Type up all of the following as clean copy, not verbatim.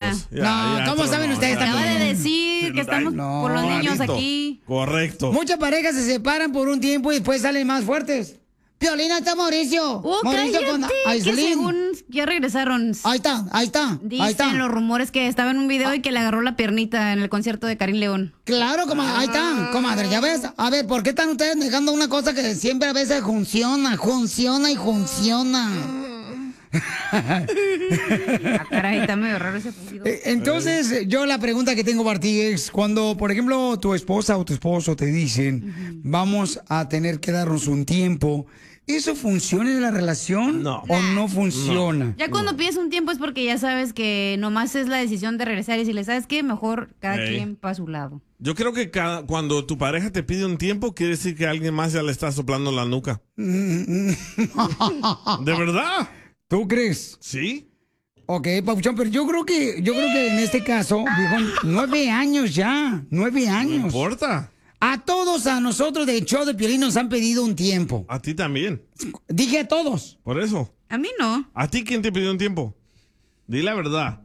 niños. No, ¿cómo saben ustedes Acaba también? de decir que estamos por los niños aquí. Correcto. Muchas parejas se separan por un tiempo y después salen más fuertes. Piolina, está Mauricio. Mauricio con cállate, que Aislinn. según ya regresaron. Ahí está, ahí está. Dicen ahí está. los rumores que estaba en un video y que le agarró la piernita en el concierto de Karim León. Claro, comadre, ahí está, comadre, ya ves. A ver, ¿por qué están ustedes negando una cosa que siempre a veces funciona y funciona? Caray, está medio raro ese apellido. Entonces, yo la pregunta que tengo para ti es, cuando, por ejemplo, tu esposa o tu esposo te dicen, vamos a tener que darnos un tiempo, ¿eso funciona en la relación o no funciona? Ya cuando pides un tiempo es porque ya sabes que nomás es la decisión de regresar y si le sabes que mejor cada quien para su lado. Yo creo que cuando tu pareja te pide un tiempo, quiere decir que alguien más ya le está soplando la nuca. ¿De verdad? ¿Tú crees? Sí. Ok, Papuchón, pero yo creo que en este caso, viejón, 9 años ya, 9 años. No importa. A todos, a nosotros del show de Piolín nos han pedido un tiempo. A ti también. Dije a todos. Por eso. A mí no. ¿A ti quién te pidió un tiempo? Di la verdad.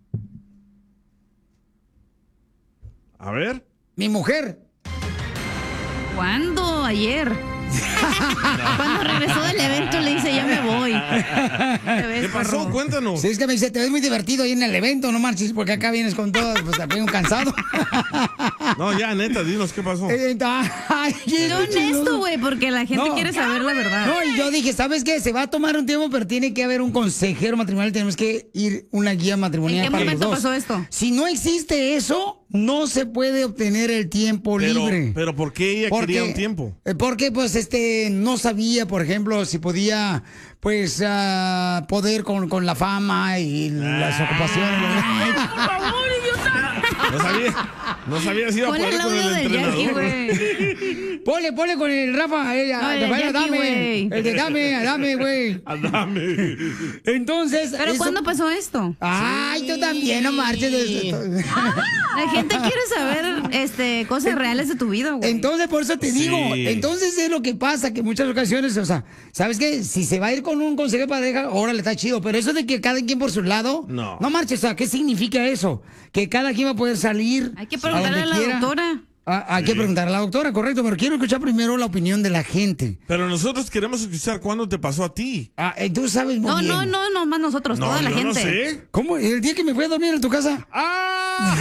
A ver. Mi mujer. ¿Cuándo? Ayer. Cuando regresó del evento le dice, ya me voy. ¿Qué pasó? Cuéntanos. Sí, es que me dice, te ves muy divertido ahí en el evento, no marches, porque acá vienes con todo, pues también cansado. No, ya, neta, dinos qué pasó. Qué honesto, güey, porque la gente quiere saber la verdad. No, y yo dije, ¿sabes qué? Se va a tomar un tiempo, pero tiene que haber un consejero matrimonial, tenemos que ir una guía matrimonial ¿En qué para los momento dos. pasó esto? Si no existe eso, no se puede obtener el tiempo libre. Pero ¿por qué ella quería un tiempo? Porque, pues, no sabía, por ejemplo, si podía, pues, poder con la fama y las ocupaciones. Ay, por favor, idiota. No sabía si iba a Ponle poder el con el audio del Jackie, entrenador. Ponle con el Rafa. No, el de Jackie, dame. güey. El de dame, güey. Dame. Entonces. ¿Pero cuándo pasó esto? Ay, tú también, no marches. La gente quiere saber cosas reales de tu vida, güey. Entonces, por eso te digo. Sí. Entonces es lo que pasa, que en muchas ocasiones, o sea, ¿sabes qué? Si se va a ir con un consejo de pareja, órale, está chido. Pero eso de que cada quien por su lado. No. No marches, o sea, ¿qué significa eso? Que cada quien va a poder salir. Hay que preguntarle a la quiera. doctora. Hay que preguntarle a la doctora, correcto, pero quiero escuchar primero la opinión de la gente. Pero nosotros queremos escuchar cuándo te pasó a ti. Tú sabes muy bien. No, más nosotros, No, toda la yo gente. no sé. ¿Cómo? ¿El día que me fui a dormir en tu casa? ¡Ah!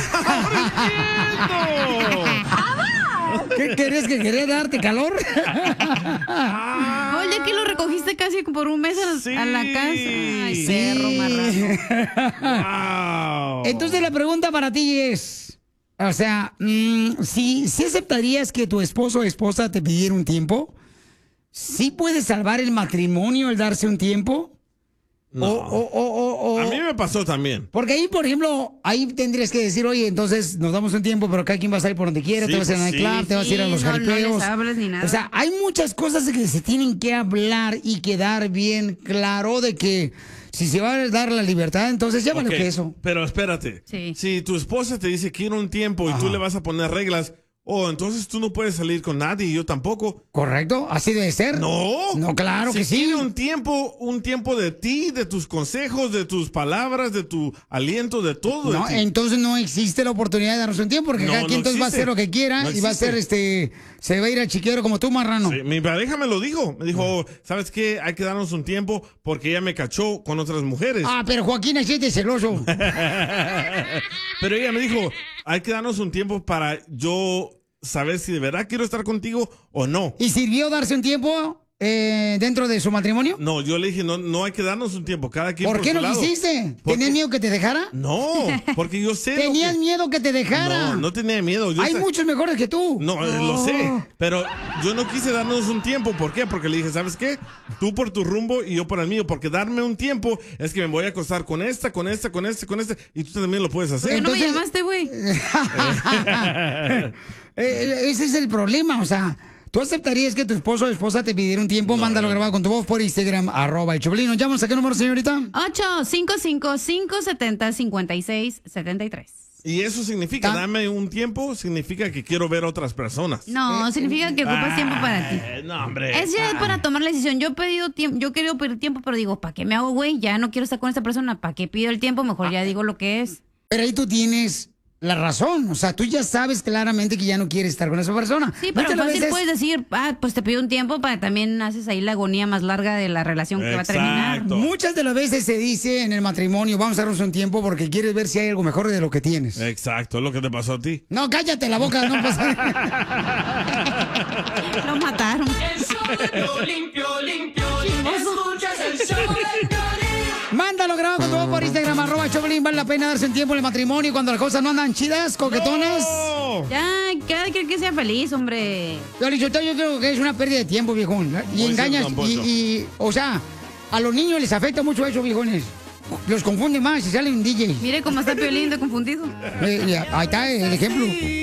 ¡Ahora ¿Qué querés? ¿Que quería darte calor? Oye, que lo recogiste casi por un mes a la casa. Ay, Sí. perro marrano. ¡Wow! Entonces la pregunta para ti es, o sea, si aceptarías que tu esposo o esposa te pidiera un tiempo, ¿sí puede salvar el matrimonio el darse un tiempo? No. A mí me pasó también. Porque ahí, por ejemplo, ahí tendrías que decir, oye, entonces nos damos un tiempo, pero cada quien va a salir por donde quiera, Sí, te vas a ir pues al club, te vas a ir a los no jaripeos. les hables ni nada. O sea, hay muchas cosas que se tienen que hablar y quedar bien claro de que si se va a dar la libertad, entonces llámalo Ok, que eso. Pero espérate. Sí. Si tu esposa te dice quiero un tiempo y tú le vas a poner reglas, entonces tú no puedes salir con nadie y yo tampoco. ¿Correcto? ¿Así debe ser? No. No, claro Si que sí. quiere un tiempo de ti, de tus consejos, de tus palabras, de tu aliento, de todo. No, de ti. entonces no existe la oportunidad de darnos un tiempo, porque No, cada quien no entonces va a existe. hacer lo que quiera No y va a ser, se va a ir al chiquero como tú, marrano. Sí, mi pareja me lo dijo. Me dijo, ¿sabes qué? Hay que darnos un tiempo porque ella me cachó con otras mujeres. Ah, pero Joaquín así es de celoso. Pero ella me dijo, hay que darnos un tiempo para yo saber si de verdad quiero estar contigo o no. ¿Y sirvió darse un tiempo dentro de su matrimonio? No, yo le dije, no hay que darnos un tiempo, cada quien ¿Por qué su no lado. quisiste? Porque- ¿Tenías miedo que te dejara? No, porque yo sé. lo ¿Tenías que- miedo que te dejara? No tenía miedo. Hay muchos mejores que tú. No, lo sé. Pero yo no quise darnos un tiempo. ¿Por qué? Porque le dije, ¿sabes qué? Tú por tu rumbo y yo por el mío. Porque darme un tiempo es que me voy a acostar con esta. Y tú también lo puedes ¿Por hacer. qué no me Entonces- llamaste, güey? Ese es el problema, o sea, ¿tú aceptarías que tu esposo o esposa te pidiera un tiempo? Mándalo grabado con tu voz por Instagram, @el Choplin. ¿Nos llamas a qué número, señorita? 855-570-5673. Y eso significa, dame un tiempo, significa que quiero ver otras personas. No, significa que ocupas tiempo para ti. No, hombre. Es ya para tomar la decisión. Yo he pedido tiempo, yo he querido pedir tiempo, pero digo, ¿para qué me hago, güey? Ya no quiero estar con esta persona. ¿Para qué pido el tiempo? Mejor ya digo lo que es. Pero ahí tú tienes la razón. O sea, tú ya sabes claramente que ya no quieres estar con esa persona. Sí, pero fácil puedes decir, pues te pido un tiempo para también haces ahí la agonía más larga de la relación que va a terminar. Muchas de las veces se dice en el matrimonio, vamos a darnos un tiempo porque quieres ver si hay algo mejor de lo que tienes. Exacto, es lo que te pasó a ti. No, cállate la boca, no pasa. Lo mataron. El show de Piolín, Piolín, Piolín. Escuchas el show de Piolín. Mándalo grabado con tu voz por Instagram, @Choplin. Vale la pena darse un tiempo en el matrimonio cuando las cosas no andan chidas, coquetonas. No. Ya, cada quien que sea feliz, hombre. Yo creo que es una pérdida de tiempo, viejón. Y engañas, o sea, a los niños les afecta mucho eso, viejones. Los confunde más y salen un DJ. Mire cómo está Piolín de confundido. Ahí está el ejemplo.